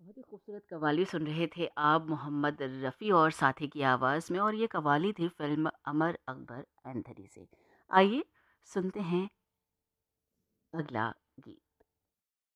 बहुत ही खूबसूरत कव्वाली सुन रहे थे आप मोहम्मद रफ़ी और साथी की आवाज़ में, और ये कव्वाली थी फ़िल्म अमर अकबर एंथोनी से। आइए सुनते हैं अगला